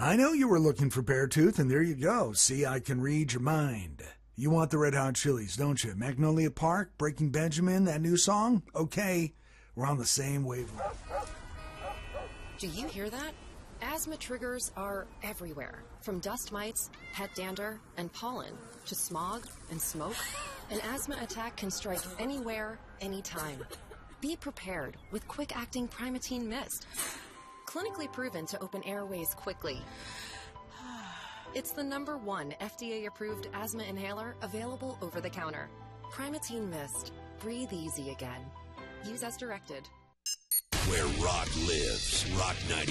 I know you were looking for Beartooth, and there you go. See, I can read your mind. You want the Red Hot Chilies, don't you? Magnolia Park, Breaking Benjamin, that new song? Okay, we're on the same wavelength. Do you hear that? Asthma triggers are everywhere, from dust mites, pet dander, and pollen, to smog and smoke. An asthma attack can strike anywhere, anytime. Be prepared with quick-acting Primatene Mist. Clinically proven to open airways quickly. It's the #1 FDA-approved asthma inhaler available over the counter. Primatene Mist. Breathe easy again. Use as directed. Where rock lives. Rock 90.